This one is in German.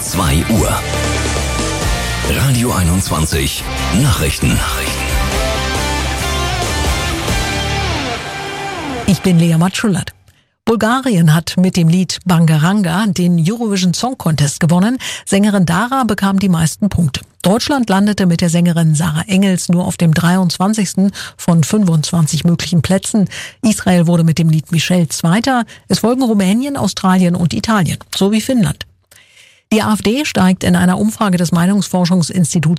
2 Uhr. Radio 21 Nachrichten. Ich bin Lea Matschullat. Bulgarien hat mit dem Lied Bangaranga den Eurovision Song Contest gewonnen. Sängerin Dara bekam die meisten Punkte. Deutschland landete mit der Sängerin Sarah Engels nur auf dem 23. von 25 möglichen Plätzen. Israel wurde mit dem Lied Michelle Zweiter. Es folgen Rumänien, Australien und Italien, sowie Finnland. Die AfD steigt in einer Umfrage des Meinungsforschungsinstituts